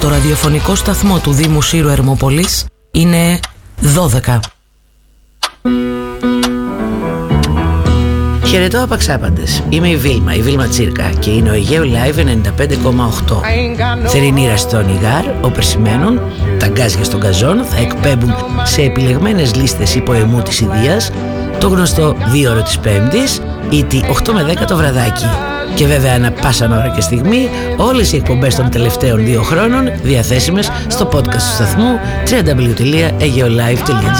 στο ραδιοφωνικό σταθμό του Δήμου Σύρου Ερμόπολης είναι 12. Χαιρετώ απαξάπαντες. Είμαι η Βίλμα Τσίρκα και είναι ο Αιγαίο Live 95,8. Θερινή ραστόνι γάρ, οπερσημένων, τα γκάζια στον καζόν θα εκπέμπουν σε επιλεγμένες λίστες υποαιμού της Ιδείας το γνωστό 2ωρο της Πέμπτης ή τη 8 με 10 το βραδάκι. Και βέβαια ανά πάσα ώρα και στιγμή όλες οι εκπομπές των τελευταίων 2 χρόνων διαθέσιμες στο podcast του σταθμού www.aegeolive.gr.